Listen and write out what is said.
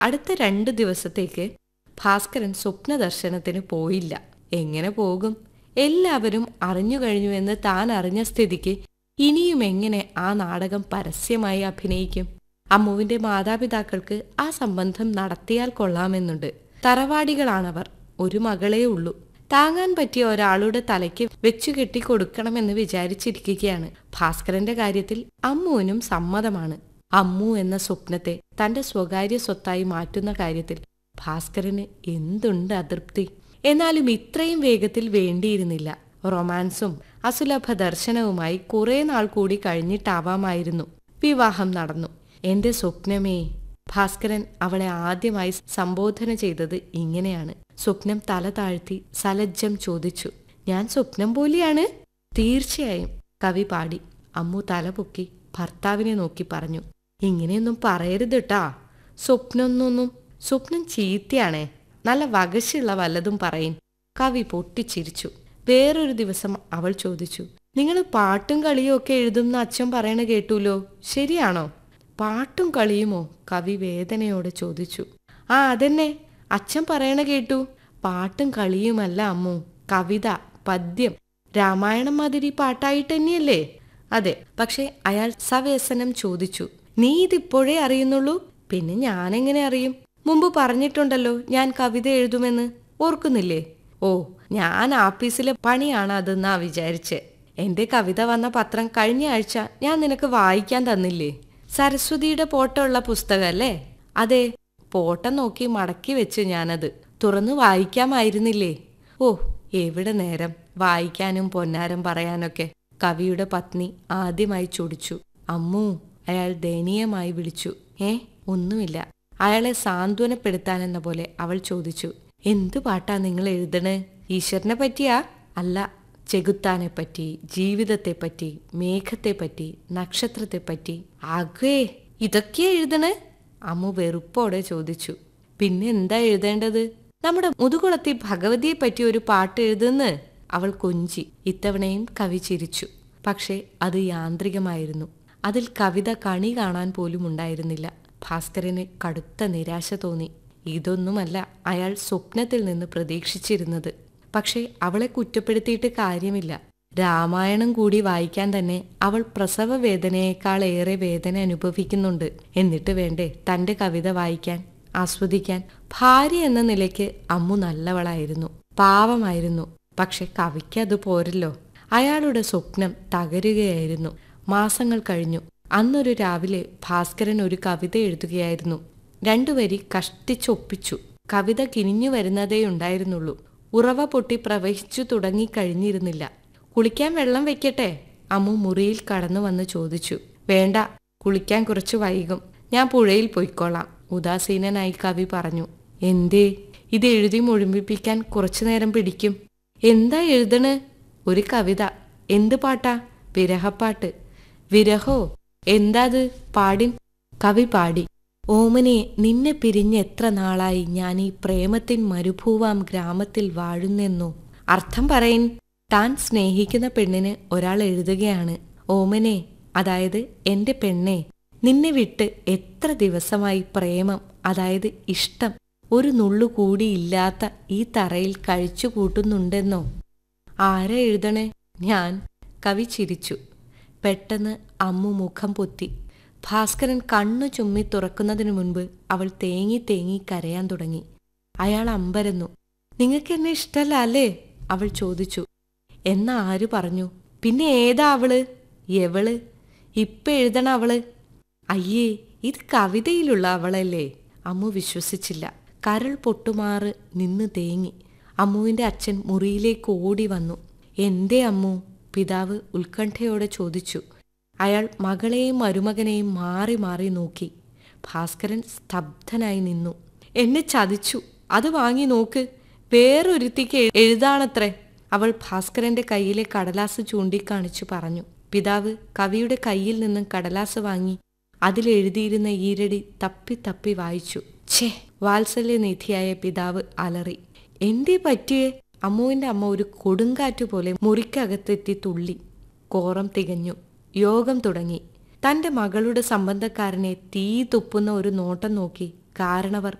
അടുത്ത 2 ദിവസത്തേക്ക് ഭാസ്കരൻ സ്വപ്നദർശനത്തിന് പോയില്ല. എങ്ങനെ പോകും? എല്ലാവരും അറിഞ്ഞു കഴിഞ്ഞുവെന്ന് താൻ അറിഞ്ഞ സ്ഥിതിക്ക് ഇനിയും എങ്ങനെ ആ നാടകം പരസ്യമായി അഭിനയിക്കും? അമ്മുവിന്റെ മാതാപിതാക്കൾക്ക് ആ സംബന്ധം നടത്തിയാൽ കൊള്ളാമെന്നുണ്ട്. തറവാടികളാണവർ. ഒരു മകളേ ഉള്ളൂ. താങ്ങാൻ പറ്റിയ ഒരാളുടെ തലയ്ക്ക് വെച്ചു കെട്ടിക്കൊടുക്കണമെന്ന് വിചാരിച്ചിരിക്കുകയാണ്. ഭാസ്കരന്റെ കാര്യത്തിൽ അമ്മുവിനും സമ്മതമാണ്. അമ്മു എന്ന സ്വപ്നത്തെ തന്റെ സ്വകാര്യ സ്വത്തായി മാറ്റുന്ന കാര്യത്തിൽ ഭാസ്കരന് എന്തുണ്ട് അതൃപ്തി? എന്നാലും ഇത്രയും വേഗത്തിൽ വേണ്ടിയിരുന്നില്ല. റൊമാൻസും അസുലഭ ദർശനവുമായി കുറെ നാൾ കൂടി കഴിഞ്ഞിട്ടാവാമായിരുന്നു. വിവാഹം നടന്നു. എന്റെ സ്വപ്നമേ. ഭാസ്കരൻ അവളെ ആദ്യമായി സംബോധന ചെയ്തത് ഇങ്ങനെയാണ്. സ്വപ്നം തല താഴ്ത്തി സലജ്ജം ചോദിച്ചു, ഞാൻ സ്വപ്നം പോലെയാണ്? തീർച്ചയായും, കവി പാടി. അമ്മു തലപൊക്കി ഭർത്താവിനെ നോക്കി പറഞ്ഞു, ഇങ്ങനെയൊന്നും പറയരുത് ട്ടാ. സ്വപ്നം ചീത്തയാണേ. നല്ല വകശുള്ള വല്ലതും പറയും. കവി പൊട്ടിച്ചിരിച്ചു. വേറൊരു ദിവസം അവൾ ചോദിച്ചു, നിങ്ങൾ പാട്ടും കളിയും ഒക്കെ എഴുതുന്ന അച്ഛൻ പറയണ കേട്ടൂലോ, ശരിയാണോ? പാട്ടും കളിയുമോ? കവി വേദനയോടെ ചോദിച്ചു. ആ അതെന്നെ, അച്ഛൻ പറയണ കേട്ടു. പാട്ടും കളിയുമല്ല അമ്മു, കവിത, പദ്യം, രാമായണം മാതിരി പാട്ടായിട്ട് തന്നെയല്ലേ? അതെ. പക്ഷെ അയാൾ സവേസനം ചോദിച്ചു, നീ ഇതിപ്പോഴേ അറിയുന്നുള്ളൂ? പിന്നെ ഞാനെങ്ങനെ അറിയും? മുമ്പ് പറഞ്ഞിട്ടുണ്ടല്ലോ ഞാൻ കവിത എഴുതുമെന്ന്, ഓർക്കുന്നില്ലേ? ഓ, ഞാൻ ആഫീസിലെ പണിയാണ് അതെന്നാ വിചാരിച്ചെ. എന്റെ കവിത വന്ന പത്രം കഴിഞ്ഞ ആഴ്ച ഞാൻ നിനക്ക് വായിക്കാൻ തന്നില്ലേ? സരസ്വതിയുടെ ഫോട്ടോ ഉള്ള പുസ്തകല്ലേ? അതെ. ഫോട്ടോ നോക്കി മടക്കി വെച്ച് ഞാനത്. തുറന്നു വായിക്കാമായിരുന്നില്ലേ? ഓ, എവിടെ നേരം വായിക്കാനും പൊന്നാരം പറയാനൊക്കെ. കവിയുടെ പത്നി ആദ്യമായി ചൊടിച്ചു. അമ്മൂ, അയാൾ ദയനീയമായി വിളിച്ചു. ഒന്നുമില്ല. അയാളെ സാന്ത്വനപ്പെടുത്താനെന്ന പോലെ അവൾ ചോദിച്ചു, എന്തു പാട്ടാ നിങ്ങൾ എഴുതണേ? ഈശ്വരനെ പറ്റിയാ? അല്ല, ചെകുത്താനെപ്പറ്റി, ജീവിതത്തെപ്പറ്റി, മേഘത്തെപ്പറ്റി, നക്ഷത്രത്തെപ്പറ്റി. ആകേ ഇതൊക്കെയാ എഴുതണേ? അമ്മു വെറുപ്പോടെ ചോദിച്ചു. പിന്നെ എന്താ എഴുതേണ്ടത്? നമ്മുടെ മുതുകുളത്തി ഭഗവതിയെപ്പറ്റി ഒരു പാട്ട് എഴുതുന്ന്. അവൾ കൊഞ്ചി. ഇത്തവണയും കവി ചിരിച്ചു. പക്ഷെ അത് യാന്ത്രികമായിരുന്നു. അതിൽ കവിത കണി കാണാൻ പോലും ഉണ്ടായിരുന്നില്ല. ഭാസ്കരന് കടുത്ത നിരാശ തോന്നി. ഇതൊന്നുമല്ല അയാൾ സ്വപ്നത്തിൽ നിന്ന് പ്രതീക്ഷിച്ചിരുന്നത്. പക്ഷെ അവളെ കുറ്റപ്പെടുത്തിയിട്ട് കാര്യമില്ല. രാമായണം കൂടി വായിക്കാൻ തന്നെ അവൾ പ്രസവ വേദനയേക്കാളേറെ വേദന അനുഭവിക്കുന്നുണ്ട്. എന്നിട്ട് വേണ്ടേ തന്റെ കവിത വായിക്കാൻ, ആസ്വദിക്കാൻ? ഭാര്യ എന്ന നിലയ്ക്ക് അമ്മു നല്ലവളായിരുന്നു, പാവമായിരുന്നു. പക്ഷെ കവിക്ക് അത് പോരല്ലോ. അയാളുടെ സ്വപ്നം തകരുകയായിരുന്നു. മാസങ്ങൾ കഴിഞ്ഞു. അന്നൊരു രാവിലെ ഭാസ്കരൻ ഒരു കവിത എഴുതുകയായിരുന്നു. 2 വരി കഷ്ടിച്ചൊപ്പിച്ചു. കവിത കിനിഞ്ഞു വരുന്നതേയുണ്ടായിരുന്നുള്ളൂ. ഉറവ പൊട്ടി പ്രവഹിച്ചു തുടങ്ങിക്കഴിഞ്ഞിരുന്നില്ല. കുളിക്കാൻ വെള്ളം വെക്കട്ടെ? അമ്മു മുറിയിൽ കടന്നു വന്ന് ചോദിച്ചു. വേണ്ട, കുളിക്കാൻ കുറച്ച് വൈകും. ഞാൻ പുഴയിൽ പോയിക്കോളാം, ഉദാസീനനായി കവി പറഞ്ഞു. എന്തേ? ഇത് എഴുതി മുഴുമിപ്പിക്കാൻ കുറച്ചു നേരം പിടിക്കും. എന്താ എഴുതണ്? ഒരു കവിത. എന്ത് പാട്ടാ? വിരഹപ്പാട്ട്. വിരഹോ? എന്താത്? പാടിൻ. കവി പാടി. ഓമനെ, നിന്നെ പിരിഞ്ഞ് എത്ര നാളായി ഞാൻ ഈ പ്രേമത്തിൻ മരുഭൂവാം ഗ്രാമത്തിൽ വാഴുന്നെന്നോ. അർത്ഥം പറയിൻ. താൻ സ്നേഹിക്കുന്ന പെണ്ണിന് ഒരാൾ എഴുതുകയാണ്. ഓമനെ, അതായത് എന്റെ പെണ്ണെ, നിന്നെ വിട്ട് എത്ര ദിവസമായി പ്രേമം, അതായത് ഇഷ്ടം, ഒരു നുള്ളുകൂടി ഇല്ലാത്ത ഈ തറയിൽ കഴിച്ചു കൂട്ടുന്നുണ്ടെന്നോ. ആരാ എഴുതണേ? ഞാൻ. കവി ചിരിച്ചു. പെട്ടെന്ന് അമ്മു മുഖം പൊത്തി. ഭാസ്കരൻ കണ്ണു ചുമ്മി തുറക്കുന്നതിനു മുൻപ് അവൾ തേങ്ങി തേങ്ങി കരയാൻ തുടങ്ങി. അയാൾ അമ്പരന്നു. നിങ്ങൾക്കെന്നെ ഇഷ്ടല്ല അല്ലേ? അവൾ ചോദിച്ചു. എന്നാ ആര് പറഞ്ഞു? പിന്നെ ഏതാ അവള്? എവള്? ഇപ്പൊ എഴുതണ അവള്? അയ്യേ, ഇത് കവിതയിലുള്ള അവളല്ലേ? അമ്മു വിശ്വസിച്ചില്ല. കരൾ പൊട്ടുമാറ് നിന്ന് തേങ്ങി. അമ്മുവിന്റെ അച്ഛൻ മുറിയിലേക്ക് ഓടി വന്നു. എന്തേ അമ്മു? പിതാവ് ഉത്കണ്ഠയോടെ ചോദിച്ചു. അയാൾ മകളെയും മരുമകനെയും മാറി മാറി നോക്കി. ഭാസ്കരൻ സ്തബ്ധനായി നിന്നു. എന്നെ ചതിച്ചു, അത് വാങ്ങി നോക്ക്. വേറൊരുത്തിക്ക് എഴുതാണത്രേ. അവൾ ഭാസ്കരന്റെ കയ്യിലെ കടലാസ് ചൂണ്ടിക്കാണിച്ചു പറഞ്ഞു. പിതാവ് കവിയുടെ കയ്യിൽ നിന്നും കടലാസ് വാങ്ങി അതിലെഴുതിയിരുന്ന ഈരടി തപ്പി തപ്പി വായിച്ചു. ഛേ! വാത്സല്യനിധിയായ പിതാവ് അലറി. എന്തേ പറ്റിയേ? അമ്മുവിന്റെ അമ്മ ഒരു കൊടുങ്കാറ്റുപോലെ മുറിക്കകത്തെത്തി തുള്ളി. കോറം തികഞ്ഞു. യോഗം തുടങ്ങി. തന്റെ മകളുടെ സംബന്ധക്കാരനെ തീ തുപ്പുന്ന ഒരു നോട്ടം നോക്കി കാരണവർ